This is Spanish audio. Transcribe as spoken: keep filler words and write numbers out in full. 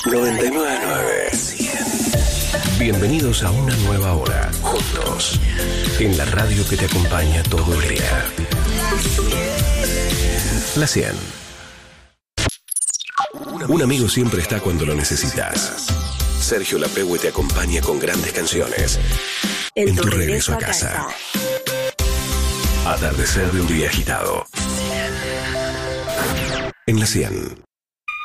noventa y nueve punto nueve. Bienvenidos a una nueva hora, juntos, en la radio que te acompaña todo el día. La cien. Un amigo siempre está cuando lo necesitas. Sergio Lapegue te acompaña con grandes canciones en tu regreso a casa. Atardecer de un día agitado. En la cien.